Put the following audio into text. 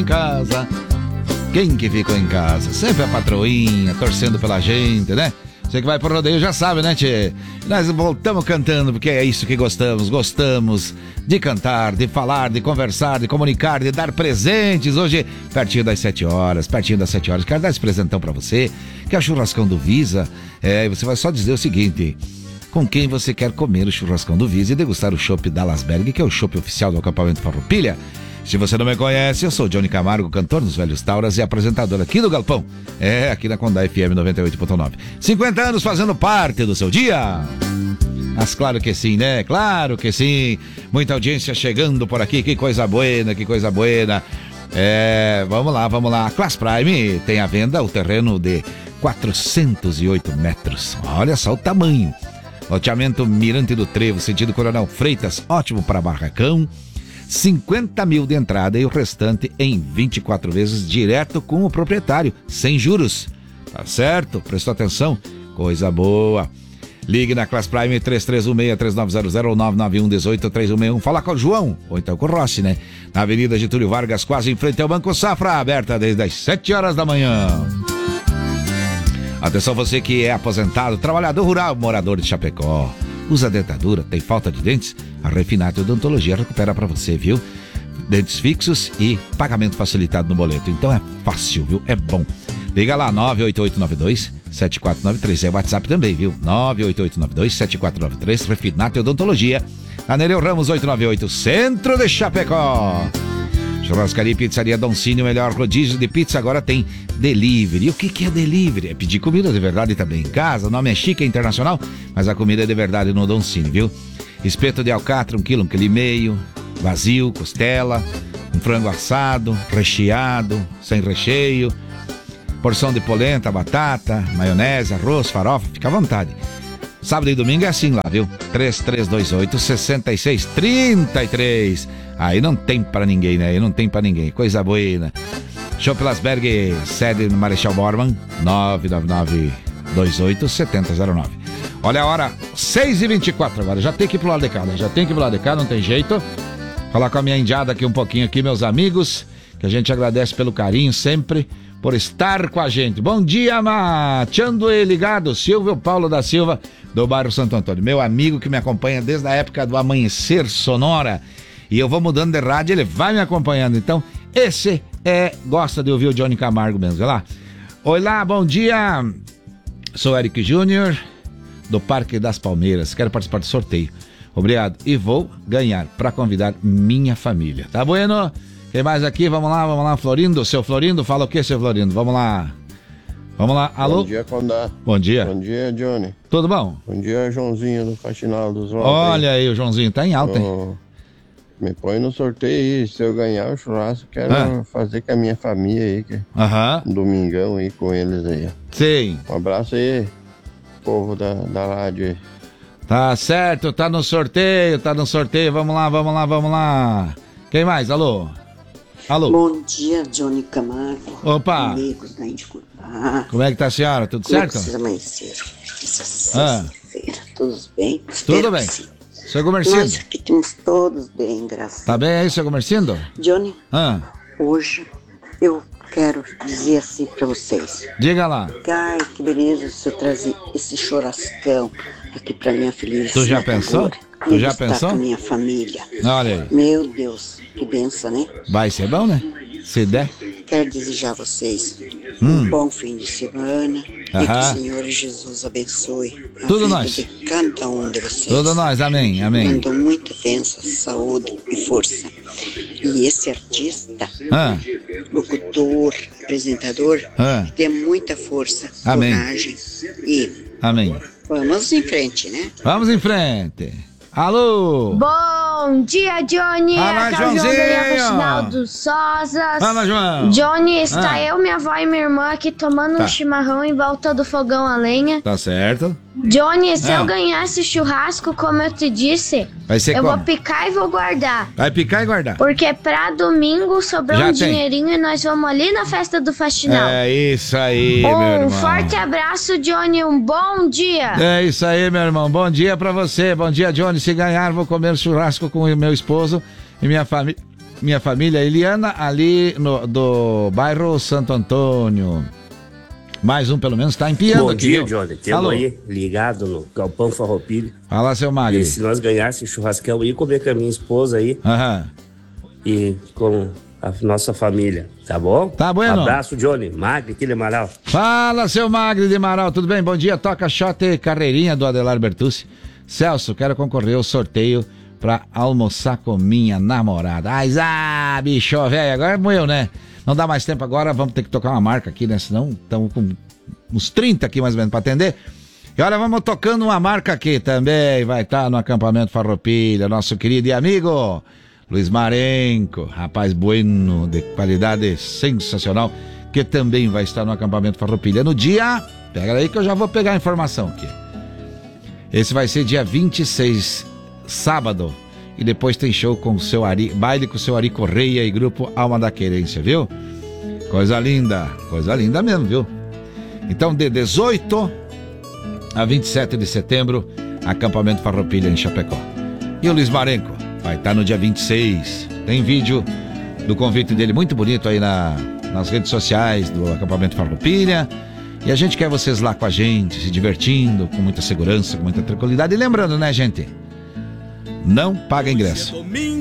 em casa. Quem que ficou em casa? Sempre a patroinha, torcendo pela gente, né? Você que vai pro rodeio já sabe, né, tchê? Nós voltamos cantando, porque é isso que gostamos. Gostamos de cantar, de falar, de conversar, de comunicar, de dar presentes. Hoje, pertinho das 7 horas, quero dar esse presentão pra você, que é o churrascão do Visa. E você vai só dizer o seguinte: com quem você quer comer o churrascão do Visa e degustar o chopp Dallasberg, que é o chopp oficial do acampamento Farroupilha. Se você não me conhece, eu sou Johnny Camargo, cantor dos Velhos Tauras e apresentador aqui do Galpão. Aqui na Condá FM 98.9. 50 anos fazendo parte do seu dia. Mas claro que sim, né? Claro que sim. Muita audiência chegando por aqui, que coisa buena, que coisa buena. Vamos lá. Class Prime tem à venda o terreno de 408 metros. Olha só o tamanho. Loteamento Mirante do Trevo, sentido Coronel Freitas, ótimo para barracão. 50 mil de entrada e o restante em 24 vezes direto com o proprietário, sem juros. Tá certo? Prestou atenção? Coisa boa. Ligue na Class Prime 3316-3900 ou 991-18-3161. Fala com o João, ou então com o Rossi, né? Na Avenida Getúlio Vargas, quase em frente ao Banco Safra, aberta desde as 7 horas da manhã. Atenção você que é aposentado, trabalhador rural, morador de Chapecó. Usa dentadura, tem falta de dentes? A Refinato Odontologia recupera pra você, viu? Dentes fixos e pagamento facilitado no boleto. Então é fácil, viu? É bom. Liga lá, 98892-7493. É o WhatsApp também, viu? 98892-7493. Refinato Odontologia. Na Nereu Ramos 898, Centro de Chapecó. Churrascaria e Pizzaria Don Cine, o melhor rodízio de pizza agora tem delivery. E o que é delivery? É pedir comida de verdade também em casa. O nome é chique, é internacional, mas a comida é de verdade no Don Cine, viu? Espeto de alcatra, 1 quilo, 1,5 kg, vazio, costela, um frango assado, recheado, sem recheio, porção de polenta, batata, maionese, arroz, farofa, fica à vontade. Sábado e domingo é assim lá, viu? 3328-6633. Aí não tem pra ninguém, né? Aí não tem pra ninguém. Coisa boa. Chopp Lasberg, sede no Marechal Bormann, 999-28-7009. Olha a hora, 6h24 agora. Já tem que ir pro lado de cá, né? Não tem jeito. Falar com a minha indiada aqui um pouquinho aqui, meus amigos, que a gente agradece pelo carinho sempre, por estar com a gente. Bom dia, Matiando e ligado, Silvio Paulo da Silva, do bairro Santo Antônio. Meu amigo que me acompanha desde a época do Amanhecer Sonora. E eu vou mudando de rádio, ele vai me acompanhando. Então, esse gosta de ouvir o Johnny Camargo mesmo. Vai lá. Oi lá, bom dia. Sou Eric Júnior, do Parque das Palmeiras. Quero participar do sorteio. Obrigado. E vou ganhar para convidar minha família. Tá bueno? Quem mais aqui? Vamos lá, Florindo. Seu Florindo, fala o que, seu Florindo? Vamos lá, alô? Bom dia, Condá. Bom dia. Bom dia, Johnny. Tudo bom? Bom dia, Joãozinho do Faxinal dos Rolos. Olha aí, o Joãozinho tá em alta, hein? Me põe no sorteio aí, se eu ganhar o churrasco, quero fazer com a minha família aí, um domingão aí com eles aí. Sim. Um abraço aí, povo da rádio aí. Tá certo, tá no sorteio, vamos lá. Quem mais? Alô? Bom dia, Johnny Camargo. Opa! Amigos da Indicurvá. Como é que tá a senhora? Tudo certo? Como é que vocês amanheceram? Essa sexta-feira, todos bem? Tudo bem. Seu Gomercindo? Nós aqui temos todos bem, graças a Deus. Tá bem aí, seu Gomercindo? Johnny, hoje eu quero dizer assim pra vocês. Diga lá. Ai, que beleza se eu trazer esse churrascão aqui pra minha filha. Tu já pensou? Tu já pensou? Com minha família. Olha aí. Meu Deus, que benção, né? Vai ser bom, né? Se der. Quero desejar a vocês um bom fim de semana e que o Senhor Jesus abençoe a tudo vida nós. de cada um de vocês. Tudo nós, amém. Mandou muita bênção, saúde e força. E esse artista, locutor, apresentador, tem muita força, coragem e... Amém. Vamos em frente, né? Vamos em frente. Alô? Bom dia, Johnny. Fala, Aqui é o João Joãozinho. da Faxinal dos Sosas. Fala, João. Johnny, está eu, minha avó e minha irmã aqui tomando um chimarrão em volta do fogão a lenha. Tá certo. Johnny, se eu ganhar esse churrasco, como eu te disse, vai ser eu como? vou picar e vou guardar. Vai picar e guardar. Porque pra domingo sobrou Já um tem. dinheirinho e nós vamos ali na festa do Faxinal. É isso aí, meu irmão. Um forte abraço, Johnny. Um bom dia. É isso aí, meu irmão. Bom dia pra você. Bom dia, Johnny. Se ganhar, vou comer churrasco com o meu esposo e minha família. minha família Eliana, ali do bairro Santo Antônio. Mais um, pelo menos, tá empiando aqui. Bom dia, Johnny. Temos aí ligado no Galpão Farroupilha. Fala, seu Magri. E se nós ganhássemos churrascão, eu ia comer com a minha esposa aí. E com a nossa família, tá bom? Tá bueno. Abraço, Johnny. Magri aqui de Amaral. Fala, seu Magri de Amaral, tudo bem? Bom dia, toca shot e carreirinha do Adelar Bertucci. Celso, quero concorrer ao sorteio pra almoçar com minha namorada. Ai, bicho, velho, agora moeu, né? Não dá mais tempo agora, vamos ter que tocar uma marca aqui, né? Senão estamos com uns 30 aqui mais ou menos pra atender. E olha, vamos tocando uma marca aqui também, vai estar no acampamento Farroupilha, nosso querido e amigo Luiz Marenco, rapaz bueno, de qualidade sensacional, que também vai estar no acampamento Farroupilha no dia, pega aí que eu já vou pegar a informação aqui. Esse vai ser dia 26, sábado. E depois tem show com o seu Ari, baile com o seu Ari Correia e grupo Alma da Querência, viu? Coisa linda mesmo, viu? Então, de 18 a 27 de setembro, acampamento Farroupilha em Chapecó. E o Luiz Marenco vai estar no dia 26. Tem vídeo do convite dele muito bonito aí nas redes sociais do acampamento Farroupilha. E a gente quer vocês lá com a gente, se divertindo, com muita segurança, com muita tranquilidade. E lembrando, né, gente? Não paga ingresso.